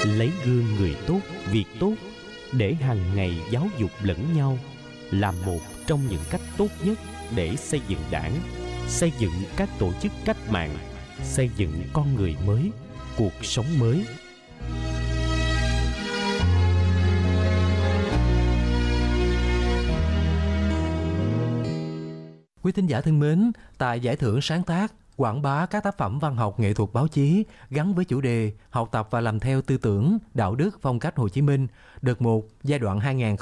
lấy gương người tốt, việc tốt để hàng ngày giáo dục lẫn nhau là một trong những cách tốt nhất để xây dựng Đảng, xây dựng các tổ chức cách mạng, xây dựng con người mới, cuộc sống mới. Quý thính giả thân mến, tại giải thưởng sáng tác, quảng bá các tác phẩm văn học nghệ thuật báo chí gắn với chủ đề học tập và làm theo tư tưởng, đạo đức, phong cách Hồ Chí Minh, đợt 1, giai đoạn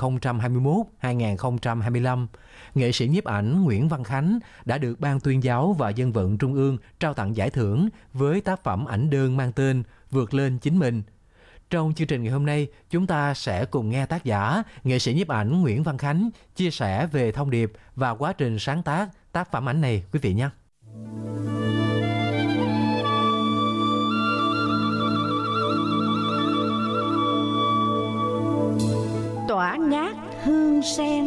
2021-2025, nghệ sĩ nhiếp ảnh Nguyễn Văn Khánh đã được Ban Tuyên giáo và Dân vận Trung ương trao tặng giải thưởng với tác phẩm ảnh đơn mang tên Vượt lên chính mình. Trong chương trình ngày hôm nay, chúng ta sẽ cùng nghe tác giả, nghệ sĩ nhiếp ảnh Nguyễn Văn Khánh chia sẻ về thông điệp và quá trình sáng tác tác phẩm ảnh này, quý vị nhé. Tỏa ngát hương sen.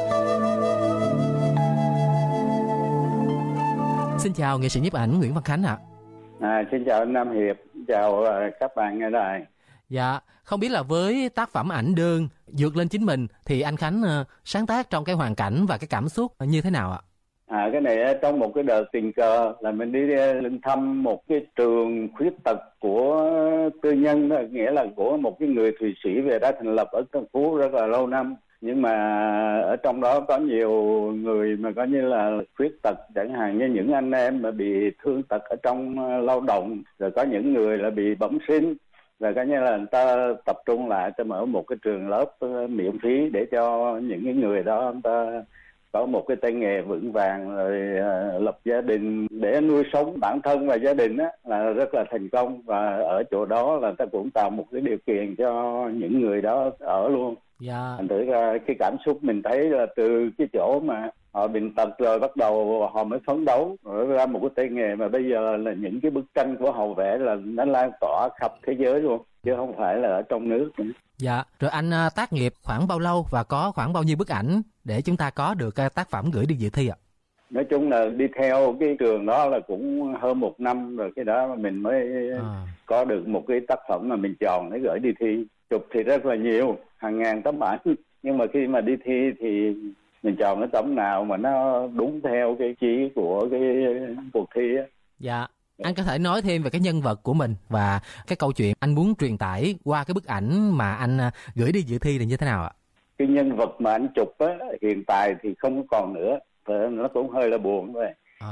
Xin chào nghệ sĩ nhiếp ảnh Nguyễn Văn Khánh ạ. Xin chào anh Nam Hiệp, chào các bạn nghe đài. Dạ, không biết là với tác phẩm ảnh đơn Vượt lên chính mình thì anh Khánh sáng tác trong cái hoàn cảnh và cái cảm xúc như thế nào ạ? Cái này trong một cái đợt tình cờ là mình đi lên thăm một cái trường khuyết tật của tư nhân, nghĩa là của một cái người Thụy Sĩ về đã thành lập ở Tân Phú rất là lâu năm. Nhưng mà ở trong đó có nhiều người mà coi như là khuyết tật, chẳng hạn như những anh em mà bị thương tật ở trong lao động, rồi có những người là bị bẩm sinh. Và coi như là người ta tập trung lại cho mở một cái trường lớp miễn phí để cho những cái người đó người ta có một cái tay nghề vững vàng, rồi lập gia đình để nuôi sống bản thân và gia đình á, là rất là thành công. Và ở chỗ đó là ta cũng tạo một cái điều kiện cho những người đó ở luôn. Thành thử ra cái cảm xúc mình thấy là từ cái chỗ mà họ bệnh tật rồi bắt đầu họ mới phấn đấu rồi ra một cái tay nghề mà bây giờ là những cái bức tranh của họ vẽ là nó lan tỏa khắp thế giới luôn, chứ không phải là ở trong nước nữa. Dạ, rồi anh tác nghiệp khoảng bao lâu và có khoảng bao nhiêu bức ảnh để chúng ta có được tác phẩm gửi đi dự thi ạ? Nói chung là đi theo cái trường đó là cũng hơn 1 năm rồi, cái đó mà mình mới có được một cái tác phẩm mà mình chọn để gửi đi thi. Chụp thì rất là nhiều, hàng ngàn tấm ảnh, nhưng mà khi mà đi thi thì mình chọn cái tấm nào mà nó đúng theo cái chí của cái cuộc thi á. Dạ, anh có thể nói thêm về cái nhân vật của mình và cái câu chuyện anh muốn truyền tải qua cái bức ảnh mà anh gửi đi dự thi là như thế nào ạ? Cái nhân vật mà anh chụp á, hiện tại thì không còn nữa, nó cũng hơi là buồn vậy.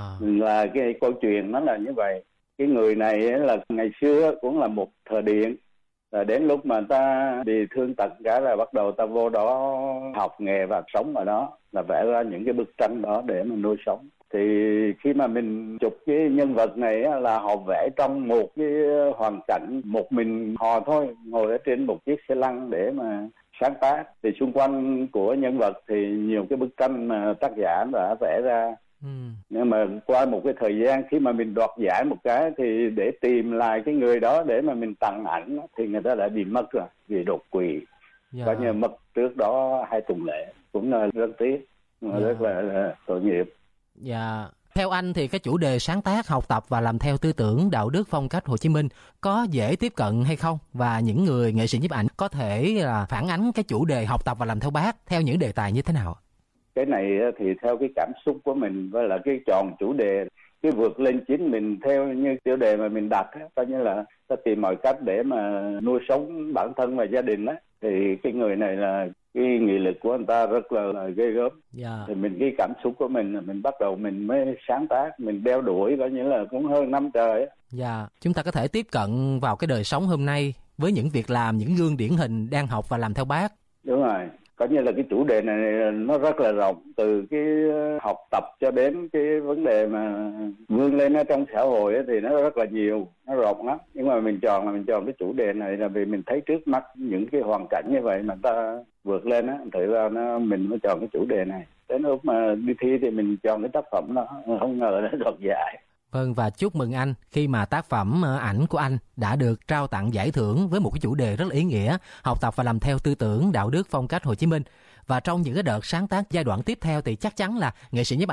Là cái câu chuyện nó là như vậy. Cái người này là ngày xưa cũng là một thợ điện, rồi đến lúc mà ta bị thương tật cả là bắt đầu ta vô đó học nghề và sống ở đó, là vẽ ra những cái bức tranh đó để mà nuôi sống. Thì khi mà mình chụp cái nhân vật này là họ vẽ trong một cái hoàn cảnh một mình họ thôi, ngồi ở trên một chiếc xe lăn để mà sáng tác. Thì xung quanh của nhân vật thì nhiều cái bức tranh mà tác giả đã vẽ ra. Nhưng mà qua một cái thời gian khi mà mình đoạt giải một cái thì để tìm lại cái người đó để mà mình tặng ảnh thì người ta đã bị mất rồi vì đột quỵ. Coi như mất trước đó 2 tuần lễ, cũng là rất tiếc, rất là tội nghiệp. Dạ. Theo anh thì cái chủ đề sáng tác, học tập và làm theo tư tưởng, đạo đức, phong cách Hồ Chí Minh có dễ tiếp cận hay không? Và những người nghệ sĩ nhiếp ảnh có thể là phản ánh cái chủ đề học tập và làm theo Bác theo những đề tài như thế nào? Cái này thì theo cái cảm xúc của mình với là cái chọn chủ đề, cái vượt lên chính mình theo như tiêu đề mà mình đặt, coi như là ta tìm mọi cách để mà nuôi sống bản thân và gia đình á. Thì cái người này là cái nghị lực của anh ta rất là ghê gớm. Thì mình cái cảm xúc của mình bắt đầu mình mới sáng tác, mình đeo đuổi coi như là cũng hơn năm trời á. Chúng ta có thể tiếp cận vào cái đời sống hôm nay với những việc làm, những gương điển hình đang học và làm theo Bác. Đúng rồi. Coi như là cái chủ đề này nó rất là rộng, từ cái học tập cho đến cái vấn đề mà vươn lên ở trong xã hội thì nó rất là nhiều, nó rộng lắm. Nhưng mà mình chọn cái chủ đề này là vì mình thấy trước mắt những cái hoàn cảnh như vậy mà ta vượt lên á, thì ra mình mới chọn cái chủ đề này. Đến lúc mà đi thi thì mình chọn cái tác phẩm đó, không ngờ nó đoạt giải. Vâng, và chúc mừng anh khi mà tác phẩm ảnh của anh đã được trao tặng giải thưởng với một cái chủ đề rất là ý nghĩa, học tập và làm theo tư tưởng, đạo đức, phong cách Hồ Chí Minh. Và trong những cái đợt sáng tác giai đoạn tiếp theo thì chắc chắn là nghệ sĩ nhiếp